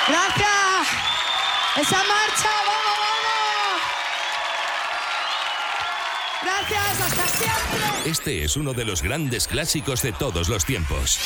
Gracias. Esa marcha, vamos, vamos. Gracias, hasta siempre. Este es uno de los grandes clásicos de todos los tiempos.